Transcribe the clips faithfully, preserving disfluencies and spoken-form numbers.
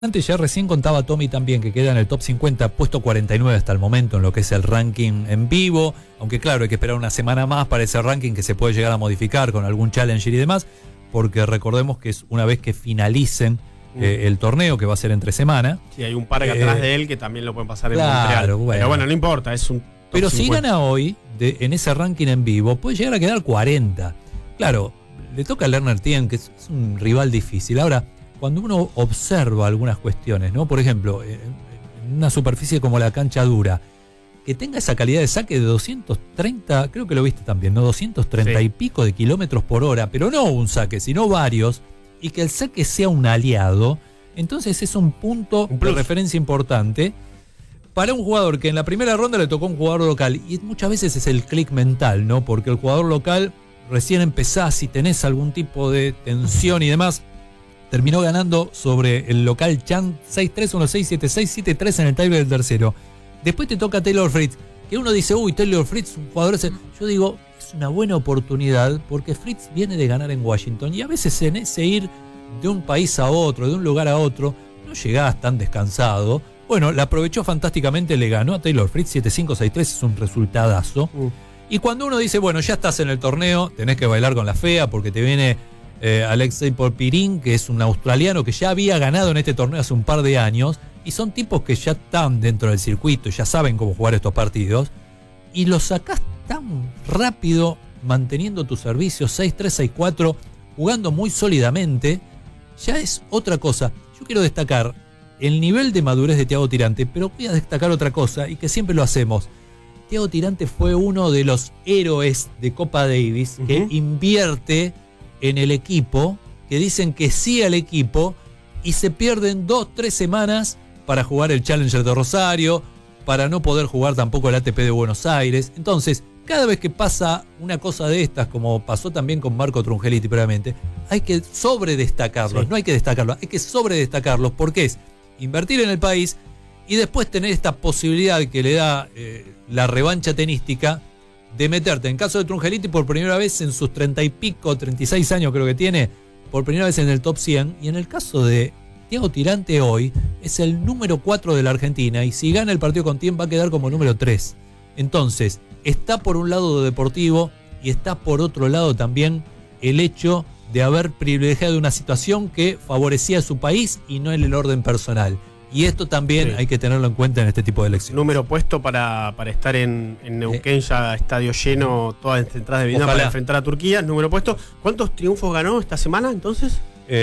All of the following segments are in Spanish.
Antes ya recién contaba Tommy también que queda en el top cincuenta, puesto cuarenta y nueve hasta el momento en lo que es el ranking en vivo, aunque claro, hay que esperar una semana más para ese ranking que se puede llegar a modificar con algún challenger y demás, porque recordemos que es una vez que finalicen mm. eh, el torneo, que va a ser entre semana. Sí, hay un par que eh, atrás de él que también lo pueden pasar en claro, Montreal. Bueno. Pero bueno, no importa, es un top Pero cincuenta. si gana hoy, de, en ese ranking en vivo, puede llegar a quedar cuarenta. Claro, le toca a Lerner Tien, que es, es un rival difícil. Ahora, cuando uno observa algunas cuestiones, ¿no? Por ejemplo, en una superficie como la cancha dura, que tenga esa calidad de saque de doscientos treinta, creo que lo viste también, ¿no? doscientos treinta sí. y pico de kilómetros por hora, pero no un saque, sino varios, y que el saque sea un aliado, entonces es un punto un de referencia importante para un jugador que en la primera ronda le tocó a un jugador local, y muchas veces es el clic mental, ¿no? Porque el jugador local, recién empezás, si tenés algún tipo de tensión y demás, terminó ganando sobre el local Chan seis tres, uno seis, siete seis, siete tres en el tiebreak del tercero. Después te toca Taylor Fritz, que uno dice, uy, Taylor Fritz, un jugador ese. Yo digo, es una buena oportunidad porque Fritz viene de ganar en Washington y a veces en ese ir de un país a otro, de un lugar a otro, no llegás tan descansado. Bueno, la aprovechó fantásticamente, le ganó a Taylor Fritz siete cinco, seis tres, es un resultadazo. Uh. Y cuando uno dice, bueno, ya estás en el torneo, tenés que bailar con la fea porque te viene Eh, Alexei Popyrin, que es un australiano que ya había ganado en este torneo hace un par de años, y son tipos que ya están dentro del circuito, ya saben cómo jugar estos partidos, y los sacás tan rápido, manteniendo tu servicio seis tres, seis cuatro, jugando muy sólidamente, ya es otra cosa. Yo quiero destacar el nivel de madurez de Thiago Tirante, pero voy a destacar otra cosa, y que siempre lo hacemos. Thiago Tirante fue uno de los héroes de Copa Davis, uh-huh. que invierte en el equipo, que dicen que sí al equipo y se pierden dos, tres semanas para jugar el Challenger de Rosario, para no poder jugar tampoco el A T P de Buenos Aires. Entonces, cada vez que pasa una cosa de estas, como pasó también con Marco Trungelliti previamente, hay que sobredestacarlos, sí. no hay que destacarlos, hay que sobredestacarlos, porque es invertir en el país y después tener esta posibilidad que le da eh, la revancha tenística de meterte, en caso de Trungelliti, por primera vez en sus treinta y pico, treinta y seis años creo que tiene, por primera vez en el top cien, y en el caso de Thiago Tirante hoy, es el número cuatro de la Argentina, y si gana el partido con Tien va a quedar como número tres. Entonces, está por un lado lo deportivo, y está por otro lado también el hecho de haber privilegiado una situación que favorecía a su país y no en el orden personal. Y esto también sí. hay que tenerlo en cuenta en este tipo de elecciones. Número puesto para, para estar en, en Neuquén, eh. ya estadio lleno, todas las entradas de vida para enfrentar a Turquía. Número puesto. ¿Cuántos triunfos ganó esta semana entonces?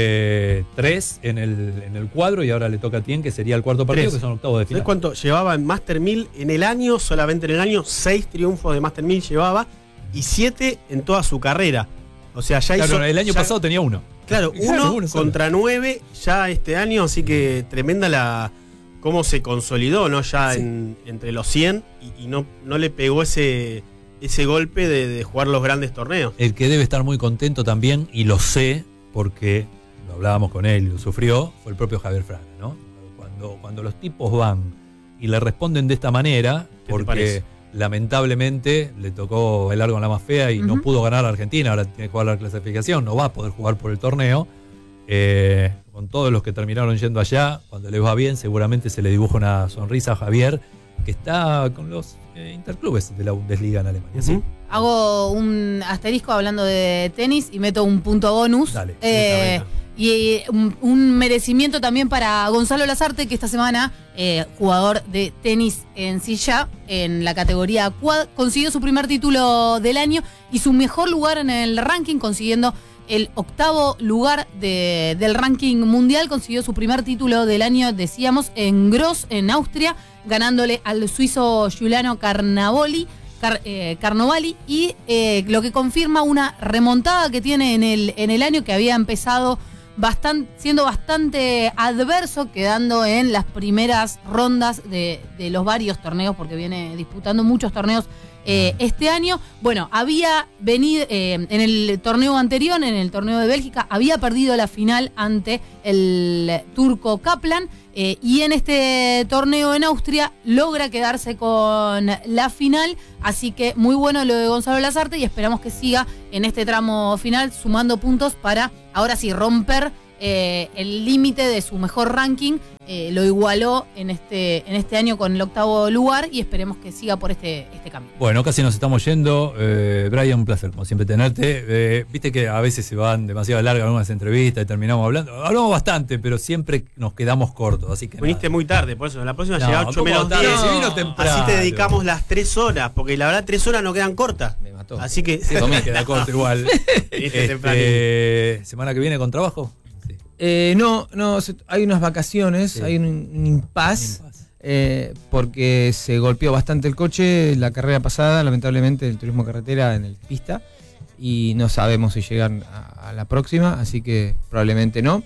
Eh, tres en el, en el cuadro, y ahora le toca a Tien, que sería el cuarto partido, tres. Que son octavos de final. ¿Sabes cuánto llevaba en Master mil en el año? Solamente en el año, seis triunfos de Master mil llevaba y siete en toda su carrera. O sea, ya claro, hizo... el año ya, pasado tenía uno. Claro, uno, claro, uno contra nueve ya este año, así que tremenda la cómo se consolidó, ¿no? Ya sí. en, entre los cien y, y no, no le pegó ese, ese golpe de, de jugar los grandes torneos. El que debe estar muy contento también, y lo sé porque lo hablábamos con él y lo sufrió, fue el propio Javier Fraga, ¿no? Cuando, cuando los tipos van y le responden de esta manera, porque lamentablemente le tocó bailar con la más fea y uh-huh. no pudo ganar a Argentina, ahora tiene que jugar la clasificación, no va a poder jugar por el torneo. Eh, con todos los que terminaron yendo allá, cuando les va bien, seguramente se le dibuja una sonrisa a Javier, que está con los eh, interclubes de la Bundesliga en Alemania. Uh-huh. ¿Sí? Hago un asterisco hablando de tenis y meto un punto bonus. Dale, eh, y un, un merecimiento también para Gonzalo Lasarte, que esta semana, eh, jugador de tenis en silla, en la categoría quad, consiguió su primer título del año y su mejor lugar en el ranking, consiguiendo el octavo lugar de, del ranking mundial. Consiguió su primer título del año, decíamos, en Gros, en Austria, ganándole al suizo Giuliano Carnavoli, Car, eh, Carnovali, y eh, lo que confirma una remontada que tiene en el, en el año, que había empezado Bastante, siendo bastante adverso, quedando en las primeras rondas de, de los varios torneos, porque viene disputando muchos torneos eh, este año. Bueno, había venido eh, en el torneo anterior, en el torneo de Bélgica, había perdido la final ante el turco Kaplan, eh, y en este torneo en Austria logra quedarse con la final. Así que muy bueno lo de Gonzalo Lasarte, y esperamos que siga en este tramo final sumando puntos para ahora sí romper eh, el límite de su mejor ranking, eh, lo igualó en este, en este año con el octavo lugar y esperemos que siga por este, este camino. Bueno, casi nos estamos yendo. Eh, Brian, un placer, como siempre, tenerte. Eh, Viste que a veces se van demasiado largas algunas entrevistas y terminamos hablando. Hablamos bastante, pero siempre nos quedamos cortos. Así que viniste nada. muy tarde, por eso. La próxima No, llega ocho menos tarde, diez. si vino temprano. Así te dedicamos las tres horas, porque la verdad tres horas no quedan cortas. Me mató. Así que... Sí, me queda corto igual. este, ¿Semana que viene con trabajo? Sí. Eh, no, no, se- hay unas vacaciones, Sí. hay un, un impas, Un impasse. eh, porque se golpeó bastante el coche la carrera pasada, lamentablemente, el turismo carretera en el pista, y no sabemos si llegan a, a la próxima, así que probablemente no.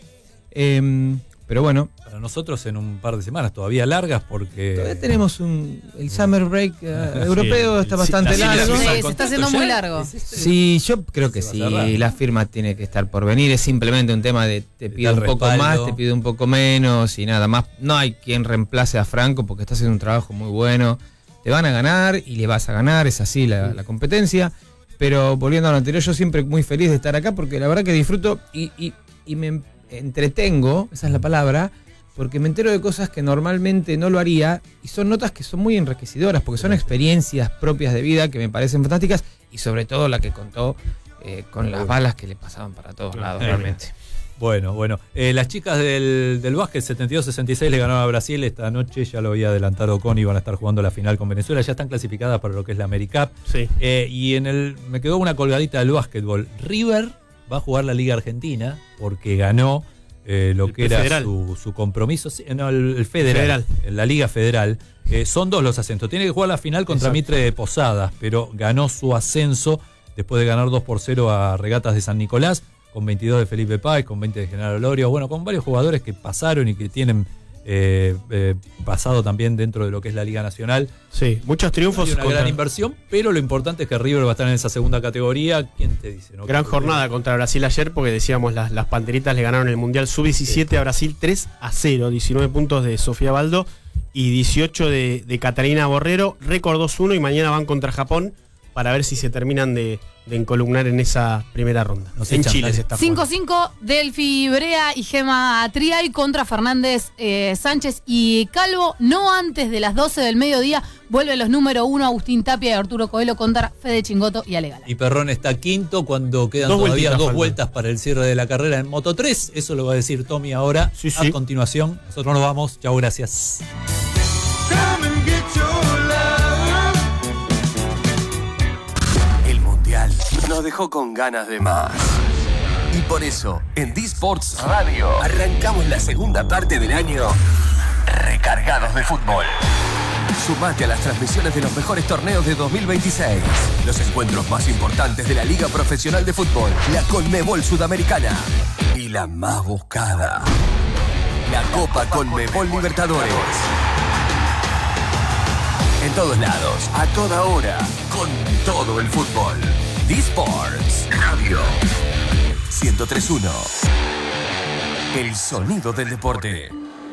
Em, pero bueno, Para nosotros en un par de semanas, todavía largas, porque... todavía tenemos un, el summer break eh, Sí, europeo, el- está sí, bastante la- sí, la- largo. Sí, sí, se está haciendo muy largo. Sí, yo creo que Se va a cerrar. sí, la firma tiene que estar por venir, es simplemente un tema de te pido Del un poco respaldo. más, te pido un poco menos y nada más. No hay quien reemplace a Franco porque está haciendo un trabajo muy bueno. Te van a ganar y le vas a ganar, es así la, la competencia. Pero volviendo a lo anterior, yo siempre muy feliz de estar acá porque la verdad que disfruto y, y, y me entretengo, esa es la palabra, porque me entero de cosas que normalmente no lo haría y son notas que son muy enriquecedoras porque son experiencias propias de vida que me parecen fantásticas y sobre todo la que contó eh, con las balas que le pasaban para todos lados Eh, realmente. Bueno, bueno. Eh, las chicas del, del básquet setenta y dos sesenta y seis le ganaron a Brasil esta noche, ya lo había adelantado Connie, van a estar jugando la final con Venezuela, ya están clasificadas para lo que es la AmeriCup. Sí. Eh, y en el me quedó una colgadita del básquetbol. River va a jugar la Liga Argentina porque ganó eh, lo El que era Federal. su, su compromiso, sí, no, el, el federal, Federal. en la Liga Federal. Eh, son dos los ascensos. Tiene que jugar la final contra Exacto. Mitre de Posadas, pero ganó su ascenso después de ganar dos por cero a Regatas de San Nicolás, con veintidós de Felipe Páez, con veinte de General Olorio, bueno, con varios jugadores que pasaron y que tienen eh, eh, pasado también dentro de lo que es la Liga Nacional. Sí, muchos triunfos. Hay una contra- gran inversión, pero lo importante es que River va a estar en esa segunda categoría. ¿Quién te dice? No? Gran jornada contra Brasil ayer, porque decíamos las, las Panteritas le ganaron el Mundial sub diecisiete a Brasil tres a cero, diecinueve puntos de Sofía Baldo y dieciocho de, de Catalina Borrero, récord dos uno y mañana van contra Japón para ver si se terminan de, de encolumnar en esa primera ronda. Nos en echan, Chile dale. se está cinco jugando. cinco, Delphi Brea y Gema Triay contra Fernández eh, Sánchez y Calvo. No antes de las doce del mediodía vuelven los número uno Agustín Tapia y Arturo Coelho contra Fede Chingoto y Ale Gala. Y Perrón está quinto cuando quedan Dos todavía vueltitas dos faltan. vueltas para el cierre de la carrera en Moto tres. Eso lo va a decir Tommy ahora. Sí, a sí. continuación, nosotros nos vamos. Chao, gracias. El Mundial nos dejó con ganas de más. Y por eso, en D-Sports Radio, arrancamos la segunda parte del año recargados de fútbol. Sumate a las transmisiones de los mejores torneos de dos mil veintiséis. Los encuentros más importantes de la Liga Profesional de Fútbol, la Conmebol Sudamericana y la más buscada, la Copa Conmebol Libertadores. En todos lados, a toda hora, con todo el fútbol. D-Sports Radio ciento tres punto uno. El sonido del deporte.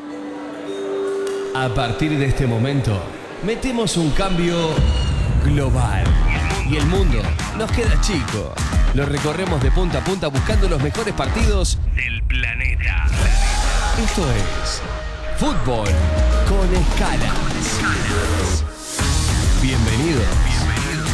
A partir de este momento, metemos un cambio global. Y el mundo nos queda chico. Lo recorremos de punta a punta buscando los mejores partidos del planeta. Esto es Fútbol con Escalas. Bienvenido